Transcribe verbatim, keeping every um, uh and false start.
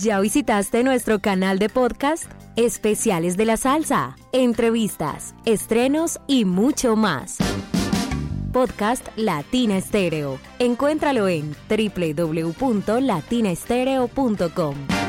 ¿Ya visitaste nuestro canal de podcast? Especiales de la salsa, entrevistas, estrenos y mucho más. Podcast Latina Estéreo. Encuéntralo en doble u doble u doble u punto latina estéreo punto com.